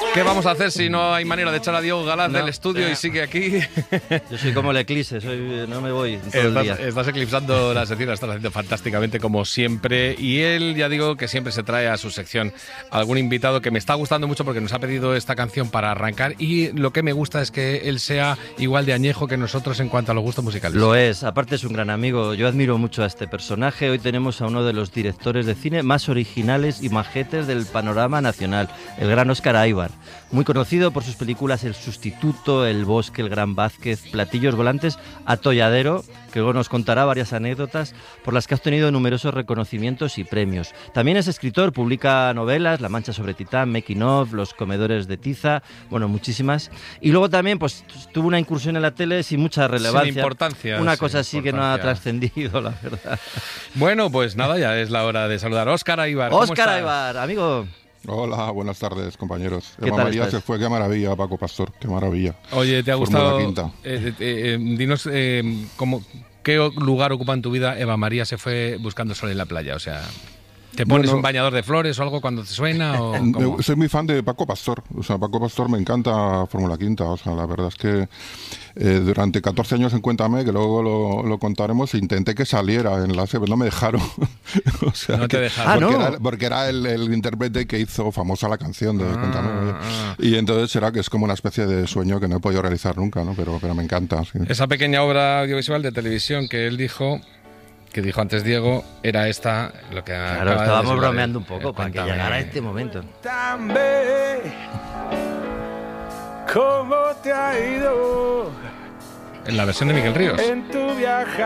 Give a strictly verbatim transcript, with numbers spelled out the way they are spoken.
¿Qué vamos a hacer si no hay manera de echar a Diego Galaz No, del estudio ya. y sigue aquí? Yo soy como el eclipse, soy, no me voy todo el día. Estás, estás eclipsando la sección, la estás haciendo fantásticamente como siempre. Y él, ya digo, que siempre se trae a su sección algún invitado que me está gustando mucho porque nos ha pedido esta canción para arrancar. Y lo que me gusta es que él sea igual de añejo que nosotros en cuanto a los gustos musicales. Lo es, aparte es un gran amigo. Yo admiro mucho a este personaje. Hoy tenemos a uno de los directores de cine más originales y majetes del panorama nacional, el gran Óscar Aybar. Muy conocido por sus películas El Sustituto, El Bosque, El Gran Vázquez, Platillos Volantes, Atolladero, que luego nos contará varias anécdotas por las que ha obtenido numerosos reconocimientos y premios. También es escritor, publica novelas, La Mancha sobre Titán, Making of, Los Comedores de Tiza, bueno, muchísimas. Y luego también pues tuvo una incursión en la tele sin mucha relevancia. Sin importancia. Una sin cosa así que no ha trascendido, la verdad. Bueno, pues nada, ya es la hora de saludar a Óscar Aybar. Óscar Aybar, amigo. Hola, buenas tardes, compañeros. ¿Qué Eva tal María estás? se fue, qué maravilla, Paco Pastor, qué maravilla. Oye, ¿te ha Fórmula gustado? Quinta. Eh, eh, eh, dinos eh, cómo, qué lugar ocupa en tu vida Eva María se fue buscando sol en la playa, o sea... ¿Te pones Bueno, un bañador de flores o algo cuando te suena? O Me- cómo? soy muy fan de Paco Pastor, o sea, Paco Pastor me encanta Fórmula Quinta, o sea, la verdad es que eh, durante catorce años en Cuéntame, que luego lo, lo contaremos, intenté que saliera en la S E P, no me dejaron. O sea, No te que- dejaron. Ah, porque, ¿no? era, porque era el, el intérprete que hizo famosa la canción de Ah, Cuéntame. ah. Y entonces será que es como una especie de sueño que no he podido realizar nunca, ¿no? Pero, pero me encanta, sí. Esa pequeña obra audiovisual de televisión que él dijo, que dijo antes Diego, era esta, lo que Claro, acaba de estábamos decir, bromeando un eh, poco para que Cuéntame. llegara este momento. También, ¿cómo te ha ido En la versión de Miguel Ríos. en tu viaje